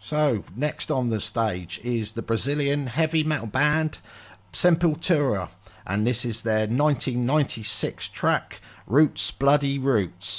So, next on the stage is the Brazilian heavy metal band Sepultura, and this is their 1996 track, Roots Bloody Roots.